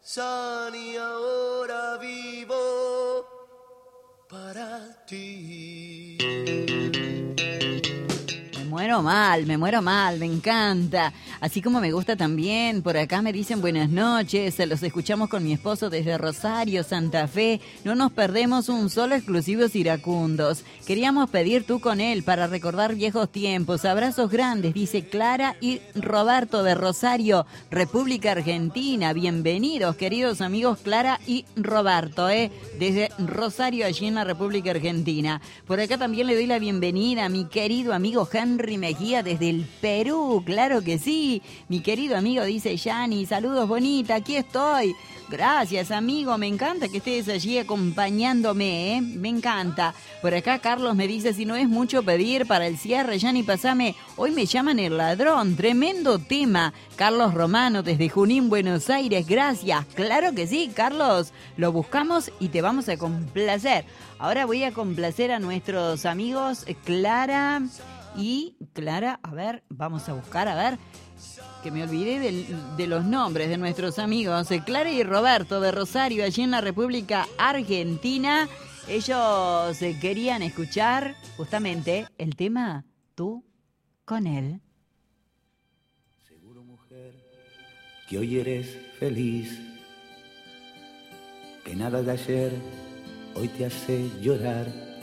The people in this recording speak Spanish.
Sani, ahora vivo para ti. Me muero mal, me encanta. Así como me gusta también, por acá me dicen buenas noches, los escuchamos con mi esposo desde Rosario, Santa Fe. No nos perdemos un solo Exclusivos Iracundos. Queríamos pedir Tú con él para recordar viejos tiempos. Abrazos grandes, dice Clara y Roberto de Rosario, República Argentina. Bienvenidos, queridos amigos Clara y Roberto, desde Rosario, allí en la República Argentina. Por acá también le doy la bienvenida a mi querido amigo Henry Mejía desde el Perú, claro que sí. Mi querido amigo dice Yani, saludos bonita, aquí estoy. Gracias amigo, me encanta que estés allí acompañándome, me encanta. Por acá Carlos me dice, si no es mucho pedir para el cierre, Yani, pasame, hoy me llaman el ladrón, tremendo tema. Carlos Romano desde Junín, Buenos Aires, gracias. Claro que sí, Carlos, lo buscamos y te vamos a complacer. Ahora voy a complacer a nuestros amigos Clara y Clara, a ver, vamos a buscar, a ver, que me olvidé de los nombres de nuestros amigos, Clara y Roberto de Rosario, allí en la República Argentina. Ellos querían escuchar justamente el tema Tú con él. Seguro, mujer, que hoy eres feliz, que nada de ayer hoy te hace llorar.